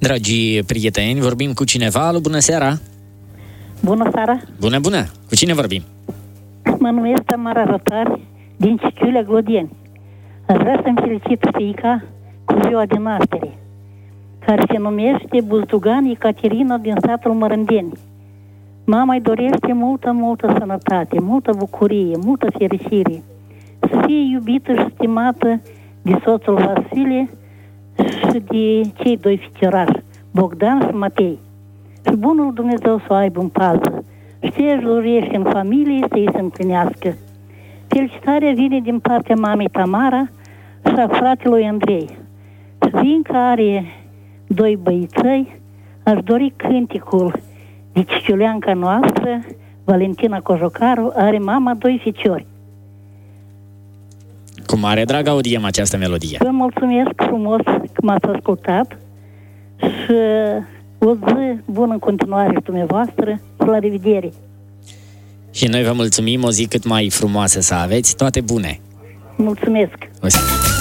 Dragii prieteni, vorbim cu cineva. Alo, bună seara! Bună seara! Bună, bună! Cu cine vorbim? Mă numesc Tamara Rătari din Ciciulea, Glodeni. Aș vrea să-mi felicit fiica cu ziua de naștere, care se numește Buzdugan Ecaterina din satul Mărândeni. Mama îi dorește multă sănătate, multă bucurie, multă fericire, să fie iubită și stimată de soțul Vasile și de cei doi ficiorași, Bogdan și Matei. Și bunul Dumnezeu să o aibă în pază și ce își dorește în familie să îi se împlinească. Felicitarea vine din partea mamei Tamara și a fratelui Andrei. Și fiindcă are doi băițăi, aș dori cânticul de ciciuleanca noastră, Valentina Cojocaru, are mama doi ficiori. Cu mare drag audiem această melodie. Vă mulțumesc frumos că m-ați ascultat și o zi bună în continuare și dumneavoastră. La revedere! Și noi vă mulțumim, o zi cât mai frumoasă să aveți. Toate bune! Mulțumesc!